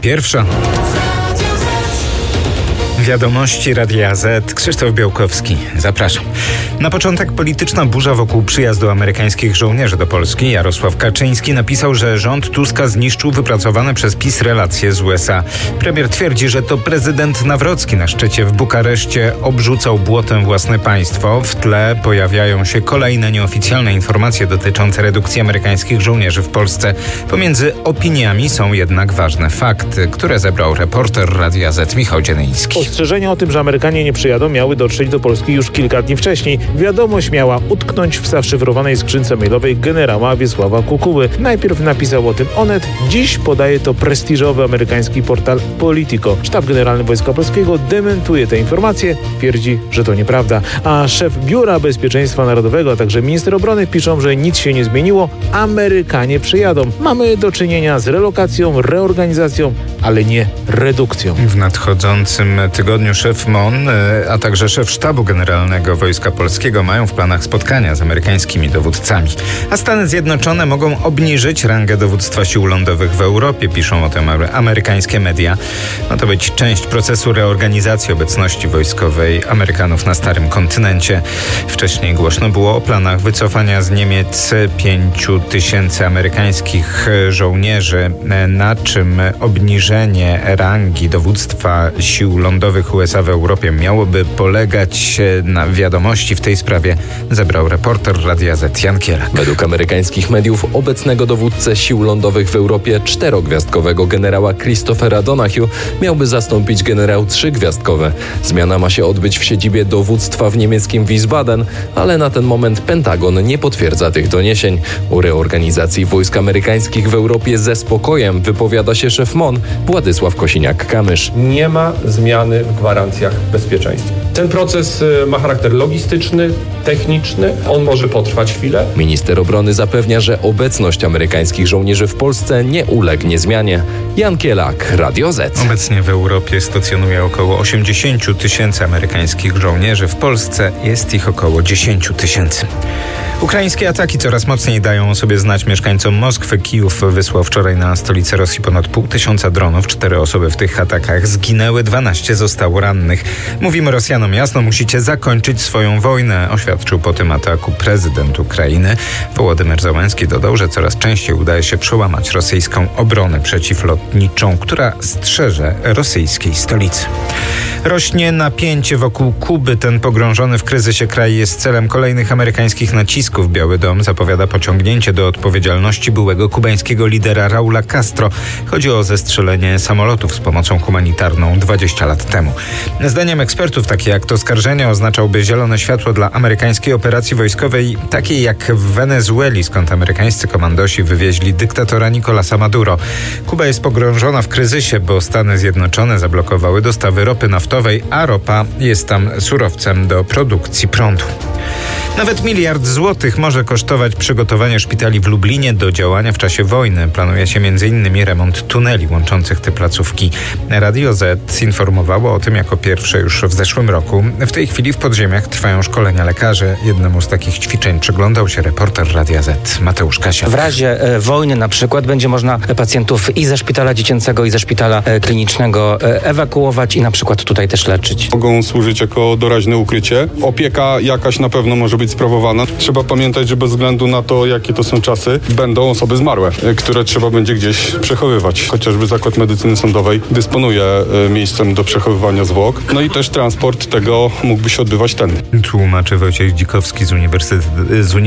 pierwsza. Wiadomości Radia Z. Krzysztof Białkowski. Zapraszam. Na początek polityczna burza wokół przyjazdu amerykańskich żołnierzy do Polski. Jarosław Kaczyński napisał, że rząd Tuska zniszczył wypracowane przez PiS relacje z USA. Premier twierdzi, że to prezydent Nawrocki na szczycie w Bukareszcie obrzucał błotem własne państwo. W tle pojawiają się kolejne nieoficjalne informacje dotyczące redukcji amerykańskich żołnierzy w Polsce. Pomiędzy opiniami są jednak ważne fakty, które zebrał reporter Radia Z Michał Dzieleński. Ostrzeżenia o tym, że Amerykanie nie przyjadą, miały dotrzeć do Polski już kilka dni wcześniej. Wiadomość miała utknąć w zaszyfrowanej skrzynce mailowej generała Wiesława Kukuły. Najpierw napisał o tym Onet, dziś podaje to prestiżowy amerykański portal Politico. Sztab Generalny Wojska Polskiego dementuje te informacje, twierdzi, że to nieprawda. A szef Biura Bezpieczeństwa Narodowego, a także minister obrony piszą, że nic się nie zmieniło, Amerykanie przyjadą. Mamy do czynienia z relokacją, reorganizacją, ale nie redukcją. W nadchodzącym tygodniu szef MON, a także szef Sztabu Generalnego Wojska Polskiego mają w planach spotkania z amerykańskimi dowódcami. A Stany Zjednoczone mogą obniżyć rangę dowództwa sił lądowych w Europie, piszą o tym amerykańskie media. Ma to być część procesu reorganizacji obecności wojskowej Amerykanów na starym kontynencie. Wcześniej głośno było o planach wycofania z Niemiec 5,000 amerykańskich żołnierzy, na czym obniżenie rangi dowództwa sił lądowych USA w Europie miałoby polegać. Na wiadomości w tej sprawie zebrał reporter Radia Z Jan Kielak. Według amerykańskich mediów obecnego dowódcę sił lądowych w Europie 4-gwiazdkowego generała Christophera Donahue miałby zastąpić generał 3-gwiazdkowy. Zmiana ma się odbyć w siedzibie dowództwa w niemieckim Wiesbaden, ale na ten moment Pentagon nie potwierdza tych doniesień. O reorganizacji wojsk amerykańskich w Europie ze spokojem wypowiada się szef MON Władysław Kosiniak-Kamysz. Nie ma zmiany w gwarancjach bezpieczeństwa. Ten proces ma charakter logistyczny, techniczny. On może potrwać chwilę. Minister obrony zapewnia, że obecność amerykańskich żołnierzy w Polsce nie ulegnie zmianie. Jan Kielak, Radio Z. Obecnie w Europie stacjonuje około 80 000 amerykańskich żołnierzy. W Polsce jest ich około 10 000. Ukraińskie ataki coraz mocniej dają o sobie znać mieszkańcom Moskwy. Kijów wysłał wczoraj na stolicę Rosji ponad 500 dronów. 4 osoby w tych atakach zginęły, 12 zostało rannych. Mówimy Rosjanom jasno, musicie zakończyć swoją wojnę, oświadczył po tym ataku prezydent Ukrainy. Wołodymyr Zełenski dodał, że coraz częściej udaje się przełamać rosyjską obronę przeciwlotniczą, która strzeże rosyjskiej stolicy. Rośnie napięcie wokół Kuby. Ten pogrążony w kryzysie kraj jest celem kolejnych amerykańskich nacisków. Biały Dom zapowiada pociągnięcie do odpowiedzialności byłego kubańskiego lidera Raula Castro. Chodzi o zestrzelenie samolotów z pomocą humanitarną 20 lat temu. Zdaniem ekspertów takie akt oskarżenia oznaczałby zielone światło dla amerykańskiej operacji wojskowej, takiej jak w Wenezueli, skąd amerykańscy komandosi wywieźli dyktatora Nicolasa Maduro. Kuba jest pogrążona w kryzysie, bo Stany Zjednoczone zablokowały dostawy ropy naftowej, a ropa jest tam surowcem do produkcji prądu. Nawet $1 miliard może kosztować przygotowanie szpitali w Lublinie do działania w czasie wojny. Planuje się m.in. remont tuneli łączących te placówki. Radio Z informowało o tym jako pierwsze już w zeszłym roku. W tej chwili w podziemiach trwają szkolenia lekarzy. Jednemu z takich ćwiczeń przyglądał się reporter Radia Z Mateusz Kasia. W razie wojny na przykład będzie można pacjentów i ze szpitala dziecięcego, i ze szpitala klinicznego ewakuować i na przykład tutaj też leczyć. Mogą służyć jako doraźne ukrycie. Opieka jakaś na pewno może być sprawowana. Trzeba pamiętać, że bez względu na to, jakie to są czasy, będą osoby zmarłe, które trzeba będzie gdzieś przechowywać. Chociażby Zakład Medycyny Sądowej dysponuje miejscem do przechowywania zwłok. No i też transport tego mógłby się odbywać tędy. Tłumaczy Wojciech Dzikowski z